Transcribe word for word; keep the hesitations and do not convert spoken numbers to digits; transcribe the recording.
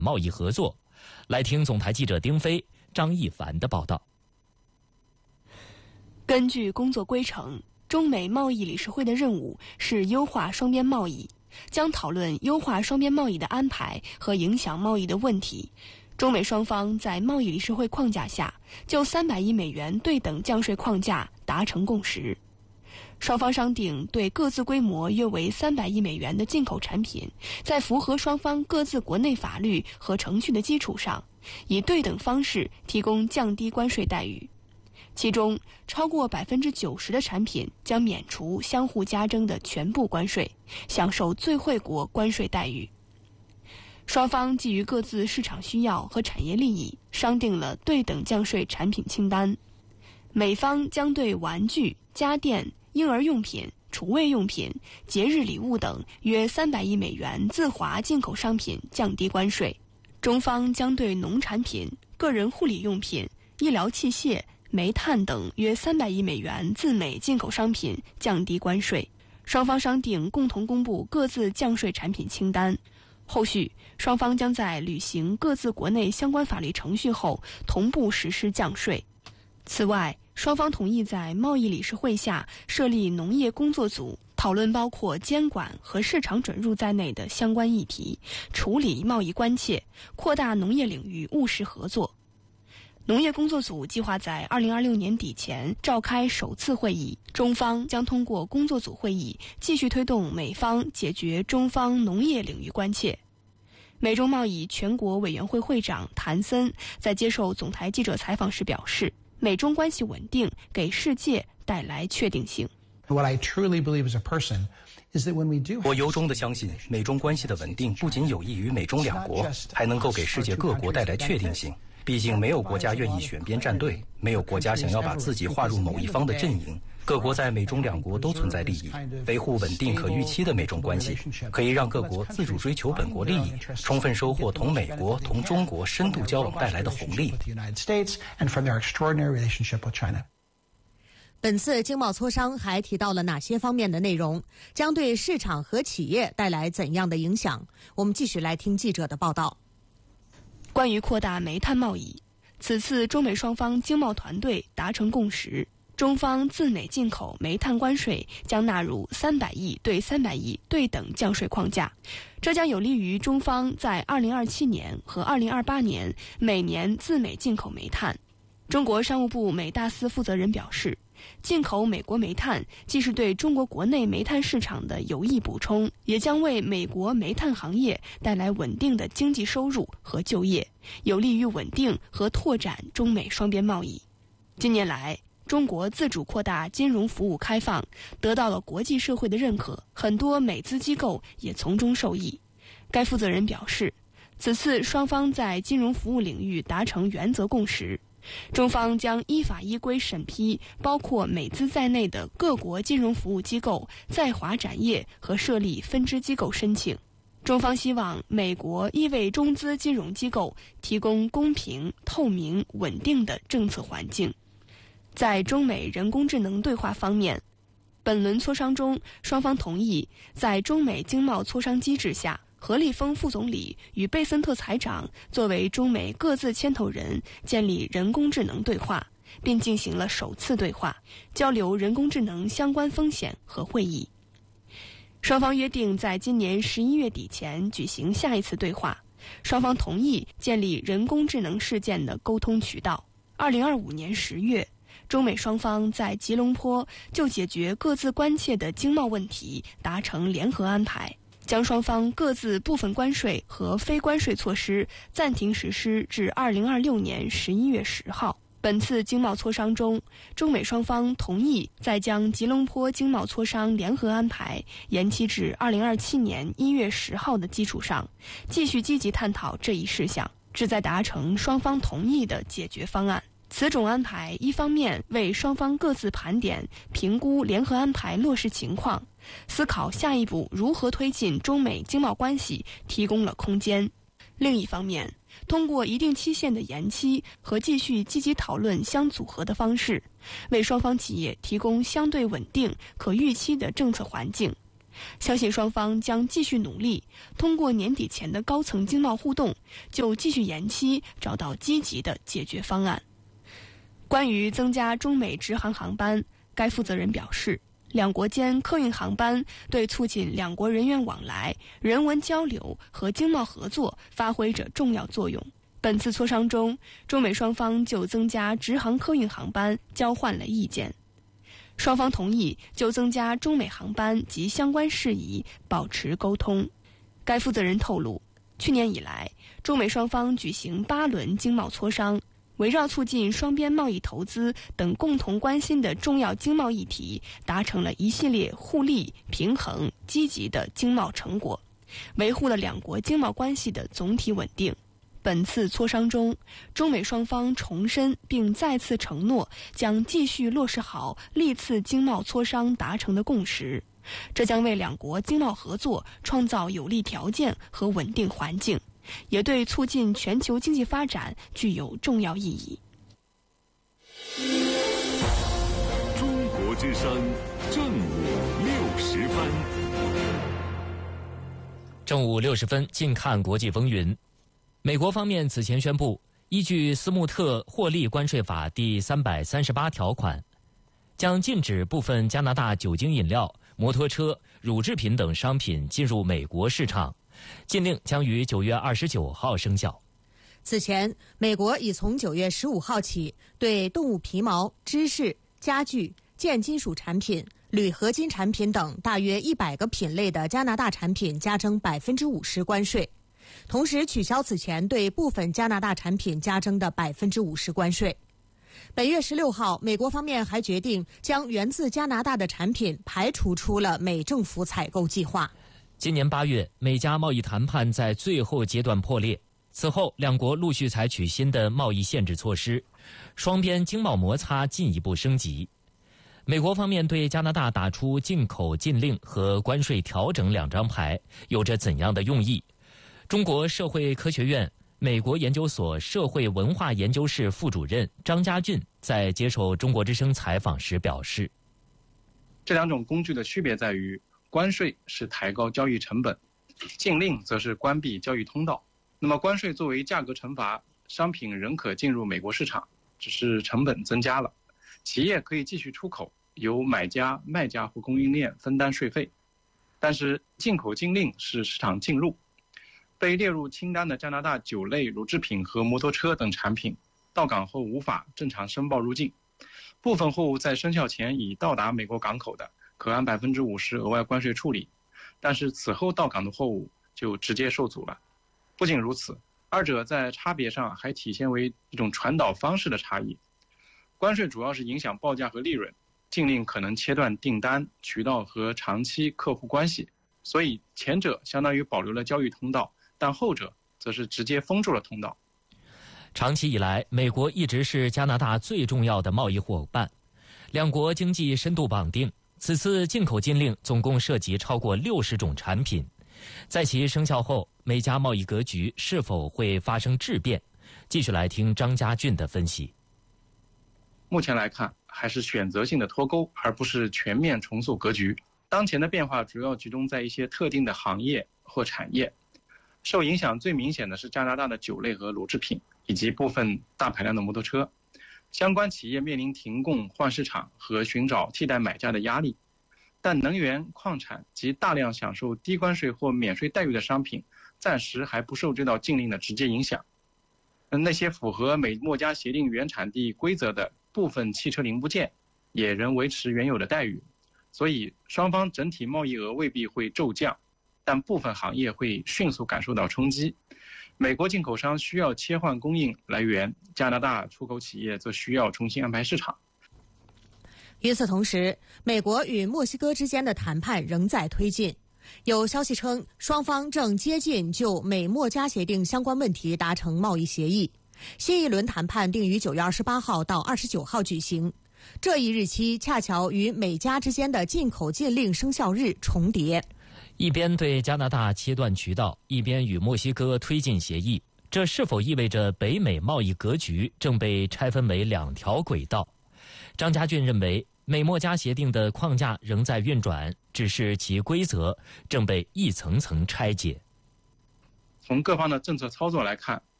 贸易合作。来听总台记者丁飞、张一凡的报道。 根据工作规程，中美贸易理事会的任务是优化双边贸易，将讨论优化双边贸易的安排和影响贸易的问题。中美双方在贸易理事会框架下，就三百亿美元对等降税框架达成共识。双方商定对各自规模约为三百亿美元的进口产品，在符合双方各自国内法律和程序的基础上，以对等方式提供降低关税待遇。其中，超过百分之九十的产品将免除相互加征的全部关税，享受最惠国关税待遇。双方基于各自市场需要和产业利益，商定了对等降税产品清单。美方将对玩具、家电、婴儿用品、厨卫用品、节日礼物等约三百亿美元自华进口商品降低关税。中方将对农产品、个人护理用品、医疗器械、煤炭等约三百亿美元自美进口商品降低关税。双方商定共同公布各自降税产品清单。后续，双方将在履行各自国内相关法律程序后，同步实施降税。此外，双方同意在贸易理事会下设立农业工作组，讨论包括监管和市场准入在内的相关议题，处理贸易关切，扩大农业领域务实合作。农业工作组计划在二零二六年底前召开首次会议，中方将通过工作组会议继续推动美方解决中方农业领域关切。美中贸易全国委员会会长谭森在接受总台记者采访时表示，美中关系稳定给世界带来确定性。 What I truly believe as a person is that when we do， 我由衷地相信，美中关系的稳定不仅有益于美中两国，还能够给世界各国带来确定性。毕竟没有国家愿意选边站队，没有国家想要把自己划入某一方的阵营。各国在美中两国都存在利益，维护稳定可预期的美中关系，可以让各国自主追求本国利益，充分收获同美国、同中国深度交往带来的红利。 本次经贸磋商还提到了哪些方面的内容？将对市场和企业带来怎样的影响？我们继续来听记者的报道。 关于扩大煤炭贸易，此次中美双方经贸团队达成共识，中方自美进口煤炭关税将纳入三百亿对三百亿对等降税框架，这将有利于中方在二零二七年和二零二八年每年自美进口煤炭。中国商务部美大司负责人表示，进口美国煤炭既是对中国国内煤炭市场的有益补充，也将为美国煤炭行业带来稳定的经济收入和就业，有利于稳定和拓展中美双边贸易。近年来，中国自主扩大金融服务开放，得到了国际社会的认可，很多美资机构也从中受益。该负责人表示，此次双方在金融服务领域达成原则共识，中方将依法依规审批包括美资在内的各国金融服务机构在华展业和设立分支机构申请。中方希望美国亦为中资金融机构提供公平、透明、稳定的政策环境。在中美人工智能对话方面，本轮磋商中，双方同意在中美经贸磋商机制下，何立峰副总理与贝森特财长作为中美各自牵头人建立人工智能对话，并进行了首次对话，交流人工智能相关风险和会议。双方约定在今年十一月底前举行下一次对话，双方同意建立人工智能事件的沟通渠道。二零二五年十月，中美双方在吉隆坡就解决各自关切的经贸问题达成联合安排，将双方各自部分关税和非关税措施暂停实施至二零二六年十一月十号。本次经贸磋商中，中美双方同意再将吉隆坡经贸磋商联合安排延期至二零二七年一月十号的基础上，继续积极探讨这一事项，旨在达成双方同意的解决方案。此种安排一方面为双方各自盘点、评估联合安排落实情况，思考下一步如何推进中美经贸关系提供了空间；另一方面，通过一定期限的延期和继续积极讨论相组合的方式，为双方企业提供相对稳定、可预期的政策环境， 相信双方将继续努力，通过年底前的高层经贸互动，就继续延期找到积极的解决方案。关于增加中美直航航班，该负责人表示，两国间客运航班对促进两国人员往来、人文交流和经贸合作发挥着重要作用。本次磋商中，中美双方就增加直航客运航班交换了意见。双方同意就增加中美航班及相关事宜保持沟通。该负责人透露，去年以来，中美双方举行八轮经贸磋商，围绕促进双边贸易投资等共同关心的重要经贸议题，达成了一系列互利、平衡、积极的经贸成果，维护了两国经贸关系的总体稳定。本次磋商中，中美双方重申并再次承诺将继续落实好历次经贸磋商达成的共识，这将为两国经贸合作创造有利条件和稳定环境，也对促进全球经济发展具有重要意义。 中国之声正午六十分。 正午六十分，近看国际风云。美国方面此前宣布，依据斯穆特获利关税法第三百三十八条款，将禁止部分加拿大酒精饮料、摩托车、乳制品等商品进入美国市场。禁令将于九月二十九号生效。 此前，美国已从九月十五号起对动物皮毛、芝士、家具、建金属产品、铝合金产品等大约一百个品类的加拿大产品加征百分之五十关税，同时取消此前对部分加拿大产品加征的百分之五十关税。本月十六号，美国方面还决定将源自加拿大的产品排除出了美政府采购计划。 今年八月，美加贸易谈判在最后阶段破裂，此后两国陆续采取新的贸易限制措施，双边经贸摩擦进一步升级。美国方面对加拿大打出进口禁令和关税调整两张牌，有着怎样的用意？中国社会科学院美国研究所社会文化研究室副主任张家俊在接受中国之声采访时表示， 这两种工具的区别在于，关税是抬高交易成本，禁令则是关闭交易通道。那么关税作为价格惩罚，商品仍可进入美国市场，只是成本增加了。企业可以继续出口，由买家、卖家或供应链分担税费。但是进口禁令是市场禁入，被列入清单的加拿大酒类、乳制品和摩托车等产品，到港后无法正常申报入境。部分货物在生效前已到达美国港口的，可按百分之五十额外关税处理，但是此后到港的货物就直接受阻了。不仅如此，二者在差别上还体现为一种传导方式的差异。关税主要是影响报价和利润，禁令可能切断订单、渠道和长期客户关系，所以前者相当于保留了交易通道，但后者则是直接封住了通道。 长期以来，美国一直是加拿大最重要的贸易伙伴，两国经济深度绑定。此次进口禁令总共涉及超过六十种产品，在其生效后，美加贸易格局是否会发生质变？继续来听张家俊的分析。 目前来看，还是选择性的脱钩，而不是全面重塑格局。当前的变化主要集中在一些特定的行业或产业，受影响最明显的是加拿大的酒类和乳制品，以及部分大排量的摩托车。相关企业面临停供、换市场和寻找替代买家的压力，但能源、矿产及大量享受低关税或免税待遇的商品，暂时还不受这道禁令的直接影响。那些符合美墨加协定原产地规则的部分汽车零部件，也仍维持原有的待遇，所以双方整体贸易额未必会骤降，但部分行业会迅速感受到冲击。美国进口商需要切换供应来源，加拿大出口企业则需要重新安排市场。 与此同时，美国与墨西哥之间的谈判仍在推进。有消息称，双方正接近就美墨加协定相关问题达成贸易协议。新一轮谈判定于九月二十八号到二十九号举行，这一日期恰巧与美加之间的进口禁令生效日重叠。 一边对加拿大切断渠道，一边与墨西哥推进协议，这是否意味着北美贸易格局正被拆分为两条轨道？张家俊认为， 美墨加协定的框架仍在运转，只是其规则正被一层层拆解。 从各方的政策操作来看，